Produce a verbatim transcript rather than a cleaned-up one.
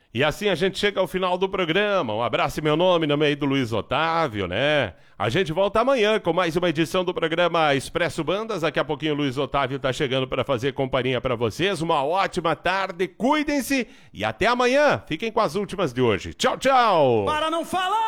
E assim a gente chega ao final do programa. Um abraço em meu nome, no meio do Luiz Otávio, né? A gente volta amanhã com mais uma edição do programa Expresso Bandas. Daqui a pouquinho o Luiz Otávio tá chegando para fazer companhia para vocês. Uma ótima tarde, cuidem-se e até amanhã. Fiquem com as últimas de hoje. Tchau, tchau! Para não falar!